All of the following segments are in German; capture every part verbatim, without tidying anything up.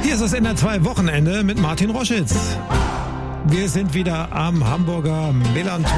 Hier ist das N R zwei Wochenende mit Martin Roschitz. Wir sind wieder am Hamburger Millantor.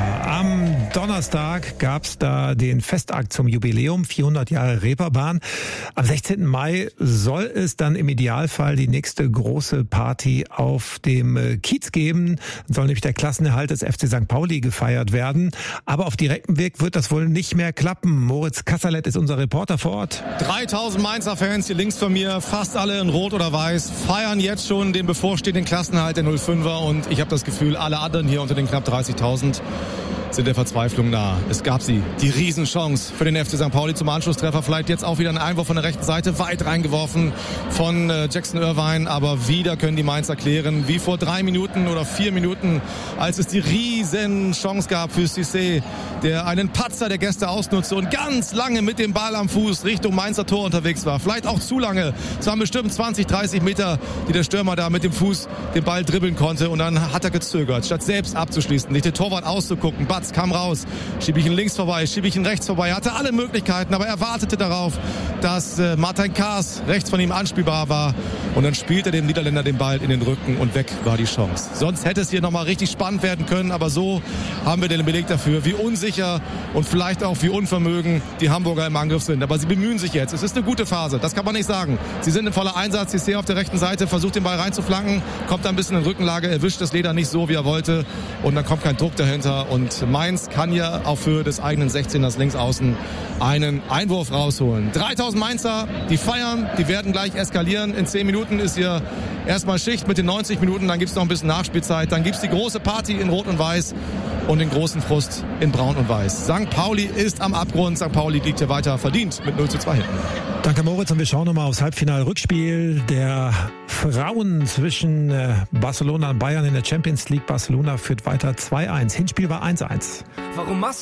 Am Donnerstag gab's da den Festakt zum Jubiläum, vierhundert Jahre Reeperbahn. Am sechzehnten Mai soll es dann im Idealfall die nächste große Party auf dem Kiez geben. Dann soll nämlich der Klassenerhalt des F C Sankt Pauli gefeiert werden. Aber auf direktem Weg wird das wohl nicht mehr klappen. Moritz Kasserlet ist unser Reporter vor Ort. dreitausend Mainzer Fans hier links von mir, fast alle in Rot oder Weiß, feiern jetzt schon den bevorstehenden Klassenerhalt der null fünfer. Und ich habe das Gefühl, alle anderen hier unter den knapp dreißigtausend sind der Verzweiflung nah. Es gab sie, die Riesenchance für den F C Sankt Pauli zum Anschlusstreffer. Vielleicht jetzt auch wieder ein Einwurf von der rechten Seite, weit reingeworfen von äh, Jackson Irvine. Aber wieder können die Mainzer klären, wie vor drei Minuten oder vier Minuten, als es die Riesenchance gab für Cissé, der einen Patzer der Gäste ausnutzte und ganz lange mit dem Ball am Fuß Richtung Mainzer Tor unterwegs war. Vielleicht auch zu lange. Es waren bestimmt zwanzig, dreißig Meter, die der Stürmer da mit dem Fuß den Ball dribbeln konnte. Und dann hat er gezögert, statt selbst abzuschließen, nicht den Torwart auszugucken. Batz kam raus, schiebe ich ihn links vorbei, schiebe ich ihn rechts vorbei. Er hatte alle Möglichkeiten, aber er wartete darauf, dass äh, Martin Kaas rechts von ihm anspielbar war. Und dann spielte dem Niederländer den Ball in den Rücken und weg war die Chance. Sonst hätte es hier nochmal richtig spannend werden können, aber so haben wir den Beleg dafür, wie unsicher und vielleicht auch wie unvermögen die Hamburger im Angriff sind. Aber sie bemühen sich jetzt. Es ist eine gute Phase, das kann man nicht sagen. Sie sind in voller Einsatz, sie sehen auf der rechten Seite, versucht den Ball reinzuflanken, kommt da ein bisschen in Rückenlage, erwischt das Leder nicht so, wie er wollte und dann kommt kein Druck dahinter und Mainz kann ja auf Höhe des eigenen sechzehners links außen einen Einwurf rausholen. dreitausend Mainzer, die feiern, die werden gleich eskalieren. In zehn Minuten ist hier erstmal Schicht mit den neunzig Minuten, dann gibt es noch ein bisschen Nachspielzeit, dann gibt es die große Party in Rot und Weiß und den großen Frust in Braun und Weiß. Sankt Pauli ist am Abgrund, Sankt Pauli liegt hier weiter verdient mit null zu zwei hinten. Danke Moritz und wir schauen nochmal aufs Halbfinal-Rückspiel der Frauen zwischen Barcelona und Bayern in der Champions League. Barcelona führt weiter zwei eins. Hinspiel war eins eins. Warum machst